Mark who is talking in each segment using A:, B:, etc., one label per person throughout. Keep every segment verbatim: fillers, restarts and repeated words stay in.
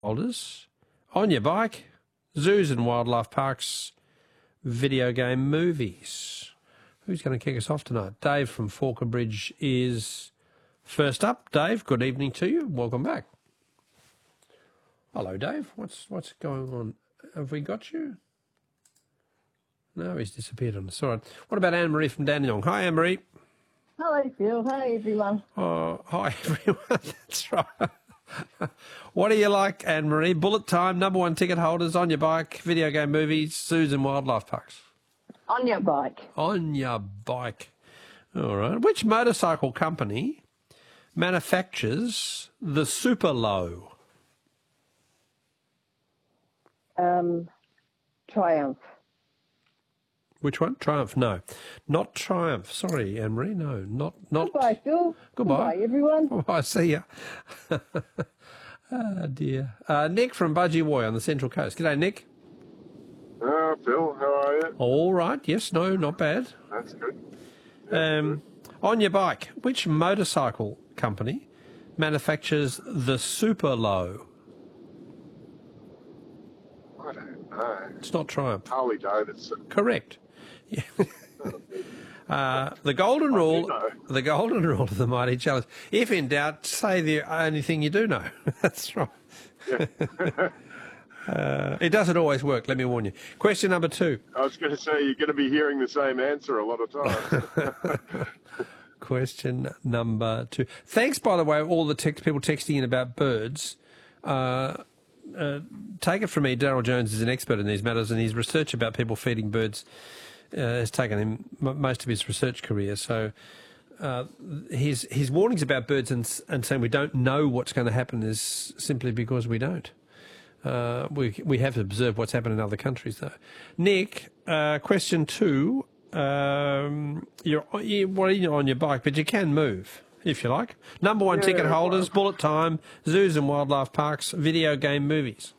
A: holders, on your bike, zoos and wildlife parks, video game movies. Who's going to kick us off tonight? Dave from Forker Bridge is first up. Dave, good evening to you. Welcome back. Hello, Dave. What's what's going on? Have we got you? No, he's disappeared on us. All right. What about Anne-Marie from Dandenong? Hi, Anne-Marie.
B: Hello, Phil. Hi, everyone.
A: Oh, hi, everyone. That's right. What do you like, Anne-Marie? Bullet time, number one ticket holders, on your bike, video game movies, zoos and wildlife parks.
B: On your bike.
A: On your bike. All right. Which motorcycle company manufactures the Super Low?
B: Um, Triumph.
A: Which one? Triumph? No, not Triumph. Sorry, Anne-Marie. No, not not.
B: Goodbye, Phil.
A: Goodbye.
B: Goodbye, everyone.
A: Bye. See ya. Oh dear. Uh, Nick from Budgie on the Central Coast. G'day, Nick.
C: Uh, Phil, how are you?
A: All right. Yes. No. Not bad.
C: That's good.
A: Um, on your bike, which motorcycle company manufactures the Super Low?
C: I don't know.
A: It's not Triumph.
C: Harley Davidson.
A: Correct. Yeah. Uh, the golden rule,
C: know.
A: the golden rule of the Mighty Challenge. If in doubt, say the only thing you do know. That's right.
C: Yeah.
A: uh, it doesn't always work, let me warn you. Question number two.
C: I was going to say you're going to be hearing the same answer a lot of times.
A: Question number two. Thanks, by the way, all the text, people texting in about birds. Uh, uh, take it from me, Daryl Jones is an expert in these matters, and his research about people feeding birds Uh, has taken him m- most of his research career. So uh, his his warnings about birds and, and saying we don't know what's going to happen is simply because we don't. Uh, we we have observed what's happened in other countries, though. Nick, uh, question two. Um, you're, you, well, you're on your bike, but you can move if you like. Number one
C: Yeah,
A: ticket holders,
C: well.
A: bullet time, zoos and wildlife parks, video game movies.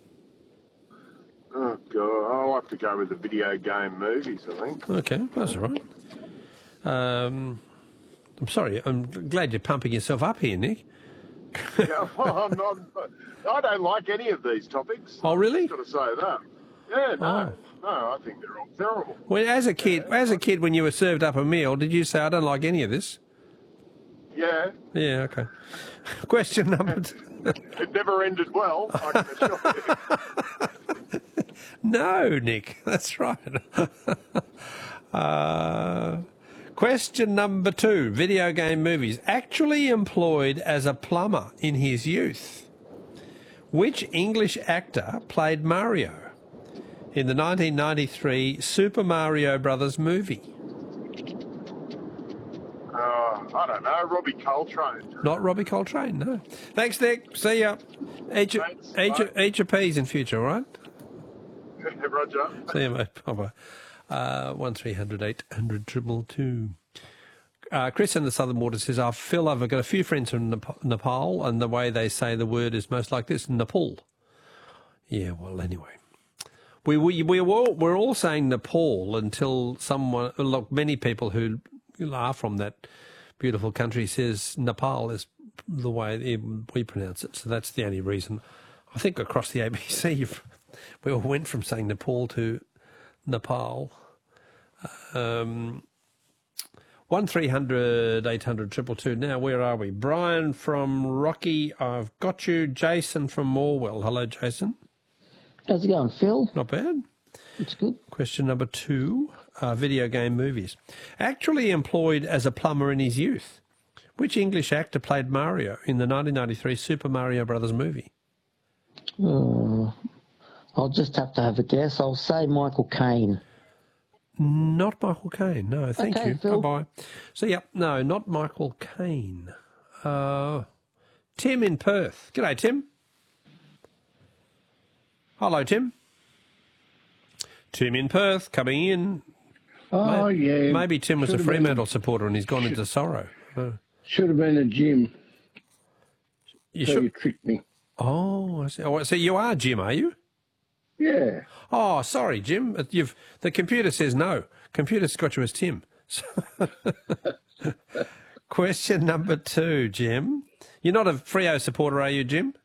C: Oh, God. I'll have to go with the video game movies, I think.
A: Okay, that's all right. Um, I'm sorry. I'm glad you're pumping yourself up here, Nick.
C: Yeah, well, I'm not, I don't like any of these topics.
A: Oh, really?
C: I've got to say that. Yeah, no.
A: Oh.
C: No, I think they're all terrible.
A: Well, as a kid, as a kid, when you were served up a meal, did you say, "I don't like any of this"?
C: Yeah.
A: Yeah. Okay. Question number two.
C: It never ended well, I can assure you.
A: No, Nick, that's right. uh, question number two. Video game movies. Actually employed as a plumber in his youth. Which English actor played Mario in the nineteen ninety-three Super Mario Brothers movie?
C: Uh, I don't know, Robbie Coltrane.
A: Not Robbie Coltrane, no. Thanks, Nick. See ya. Eat your,
C: Thanks,
A: eat your,
C: bye.
A: eat your peas in future, all right?
C: Roger.
A: See you, mate. Bye-bye. Uh, one three hundred eight hundred triple two. Uh, Chris in the Southern Water says, "I Phil, I've got a few friends from Nep- Nepal, and the way they say the word is most like this, Nepal." Yeah, well, anyway. We, we, we were all, we're all saying Nepal until someone, look, many people who are from that beautiful country says Nepal is the way we pronounce it. So that's the only reason. I think across the A B C, you've, we all went from saying Nepal to Nepal. Um, one three hundred eight hundred triple two. Now, where are we? Brian from Rocky, I've got you. Jason from Morwell. Hello, Jason.
D: How's it going, Phil?
A: Not bad.
D: It's good.
A: Question number two, uh, video game movies. Actually employed as a plumber in his youth. Which English actor played Mario in the nineteen ninety-three Super Mario Brothers movie?
D: Uh, I'll just have to have a guess. I'll say Michael Caine.
A: Not Michael Caine. No, thank
D: Okay,
A: you.
D: Phil.
A: Bye-bye. So, yeah, no, not Michael Caine. Uh, Tim in Perth. G'day, Tim. Hello, Tim. Tim in Perth, coming in.
E: Oh,
A: Maybe,
E: yeah.
A: maybe Tim was
E: Should
A: a
E: have been-
A: Fremantle supporter and he's gone into sorrow. Uh,
E: Should have been a Jim.
A: you
E: So
A: should.
E: you tricked me.
A: Oh, I see. Oh, so you are Jim, are you?
E: Yeah.
A: Oh, sorry, Jim. Uh, You've the computer says no. Computer's got you as Tim. Question number two, Jim. You're not a Freo supporter, are you, Jim?